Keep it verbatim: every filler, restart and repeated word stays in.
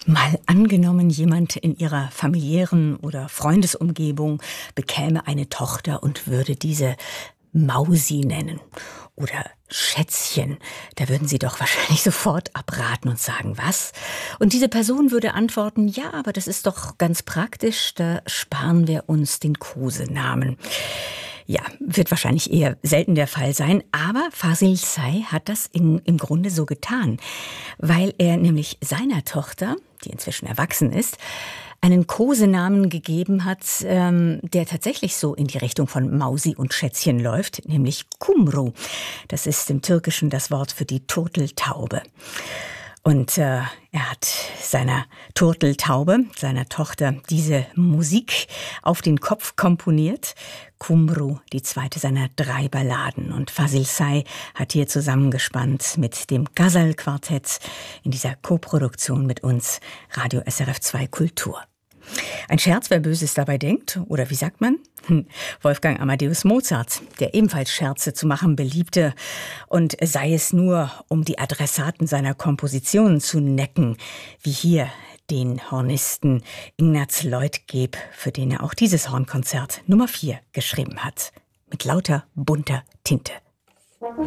Mal angenommen, jemand in ihrer familiären oder Freundesumgebung bekäme eine Tochter und würde diese Mausi nennen oder Schätzchen. Da würden Sie doch wahrscheinlich sofort abraten und sagen, was? Und diese Person würde antworten, ja, aber das ist doch ganz praktisch, da sparen wir uns den Kosenamen. Ja, wird wahrscheinlich eher selten der Fall sein, aber Fasil Say hat das in, im Grunde so getan, weil er nämlich seiner Tochter, die inzwischen erwachsen ist, einen Kosenamen gegeben hat, ähm, der tatsächlich so in die Richtung von Mausi und Schätzchen läuft, nämlich Kumru. Das ist im Türkischen das Wort für die Turteltaube. Und äh, er hat seiner Turteltaube, seiner Tochter, diese Musik auf den Kopf komponiert. Kumru, die zweite seiner drei Balladen. Und Fasil Say hat hier zusammengespannt mit dem Ghazal-Quartett in dieser Koproduktion mit uns, Radio S R F zwei Kultur. Ein Scherz, wer Böses dabei denkt, oder wie sagt man? Wolfgang Amadeus Mozart, der ebenfalls Scherze zu machen beliebte, und sei es nur, um die Adressaten seiner Kompositionen zu necken, wie hier den Hornisten Ignaz Leutgeb, für den er auch dieses Hornkonzert Nummer vier geschrieben hat, mit lauter bunter Tinte.